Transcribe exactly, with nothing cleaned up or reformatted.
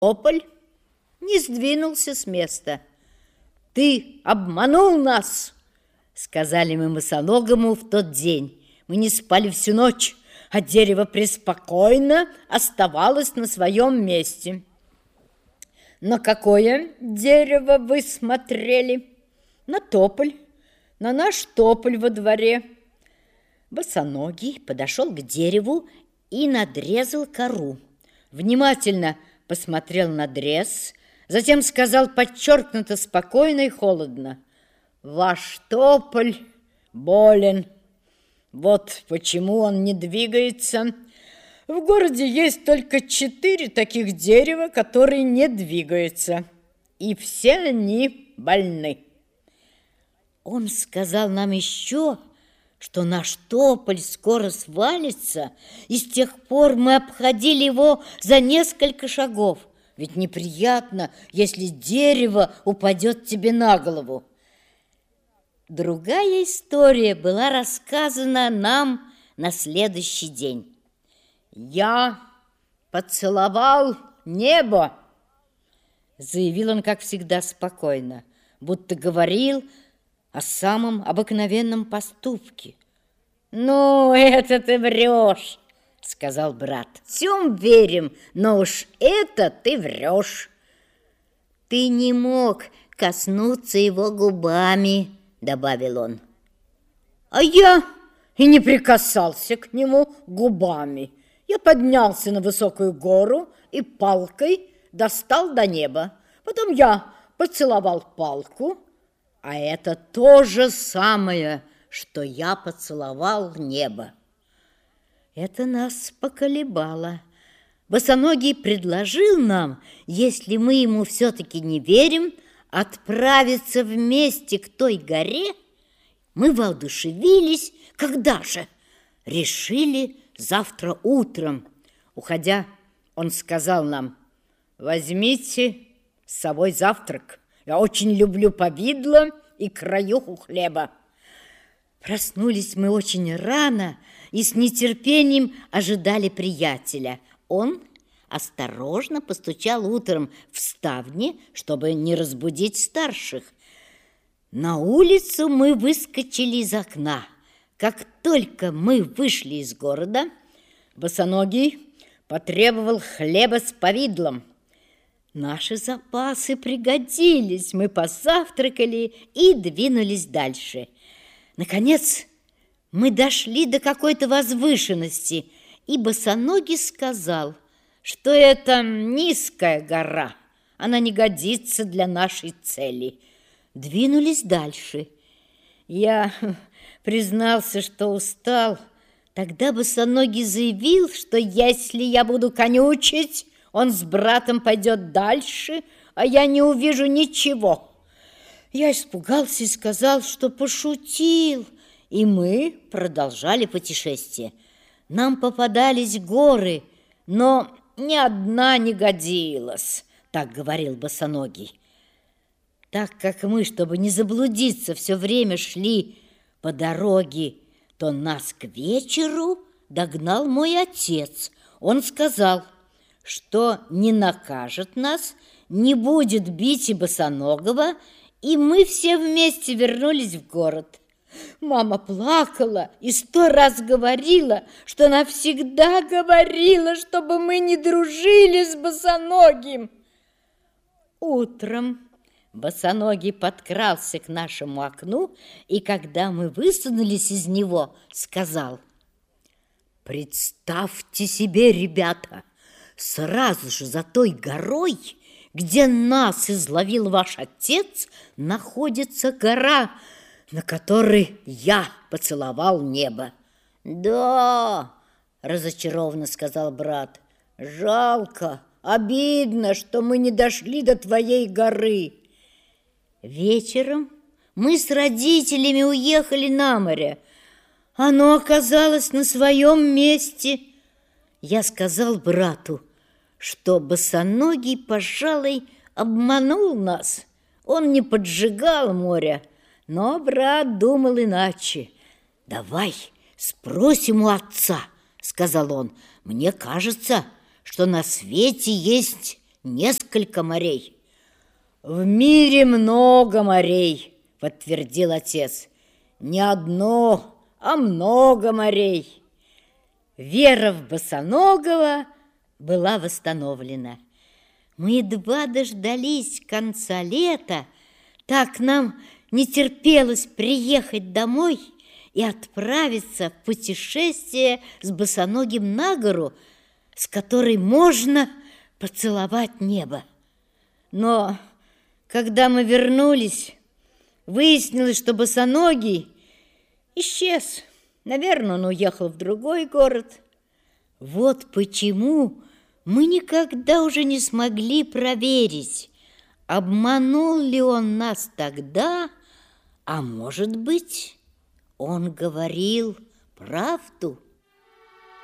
Тополь не сдвинулся с места. «Ты обманул нас!» — сказали мы босоногому в тот день. Мы не спали всю ночь, а дерево преспокойно оставалось на своем месте. На какое дерево вы смотрели? На тополь, на наш тополь во дворе. Босоногий подошел к дереву и надрезал кору. Внимательно посмотрел на надрез, затем сказал подчеркнуто спокойно и холодно: «Ваш тополь болен. Вот почему он не двигается. В городе есть только четыре таких дерева, которые не двигаются, и все они больны». Он сказал нам еще, что наш тополь скоро свалится, и с тех пор мы обходили его за несколько шагов. Ведь неприятно, если дерево упадет тебе на голову. Другая история была рассказана нам на следующий день. «Я поцеловал небо», — заявил он, как всегда, спокойно, будто говорил о самом обыкновенном поступке. «Ну, это ты врешь», — сказал брат. «Всем верим, но уж это ты врешь». «Ты не мог коснуться его губами», — добавил он. «А я и не прикасался к нему губами. Я поднялся на высокую гору и палкой достал до неба. Потом я поцеловал палку, а это то же самое, что я поцеловал небо». Это нас поколебало. Босоногий предложил нам, если мы ему все-таки не верим, отправиться вместе к той горе. Мы воодушевились. Когда же? Решили завтра утром. Уходя, он сказал нам: «Возьмите с собой завтрак. Я очень люблю повидло и краюху хлеба». Проснулись мы очень рано и с нетерпением ожидали приятеля. Он осторожно постучал утром в ставни, чтобы не разбудить старших. На улицу мы выскочили из окна. Как только мы вышли из города, Босоногий потребовал хлеба с повидлом. Наши запасы пригодились, мы позавтракали и двинулись дальше. Наконец, мы дошли до какой-то возвышенности, и Босоногий сказал, что это низкая гора, она не годится для нашей цели. Двинулись дальше. Я признался, что устал. Тогда Босоногий заявил, что если я буду конючить, он с братом пойдет дальше, а я не увижу ничего. Я испугался и сказал, что пошутил, и мы продолжали путешествие. Нам попадались горы, но ни одна не годилась, так говорил Босоногий. Так как мы, чтобы не заблудиться, все время шли по дороге, то нас к вечеру догнал мой отец. Он сказал, что не накажет нас, не будет бить и Босоногого, и мы все вместе вернулись в город. Мама плакала и сто раз говорила, что она всегда говорила, чтобы мы не дружили с Босоногим. Утром Босоногий подкрался к нашему окну, и когда мы высунулись из него, сказал: «Представьте себе, ребята, сразу же за той горой, где нас изловил ваш отец, находится гора, на которой я поцеловал небо». «Да, — разочарованно сказал брат, — жалко, обидно, что мы не дошли до твоей горы». Вечером мы с родителями уехали на море. Оно оказалось на своем месте. Я сказал брату, что Босоногий, пожалуй, обманул нас. Он не поджигал море, но брат думал иначе. «Давай спросим у отца, — сказал он, — мне кажется, что на свете есть несколько морей. В мире много морей, подтвердил отец. Не одно, а много морей. Вера в босоногого была восстановлена. Мы едва дождались конца лета, так нам не терпелось приехать домой и отправиться в путешествие с босоногим на гору, с которой можно поцеловать небо. Но когда мы вернулись, выяснилось, что босоногий исчез. Наверное, он уехал в другой город. Вот почему мы никогда уже не смогли проверить, обманул ли он нас тогда, а может быть, он говорил правду.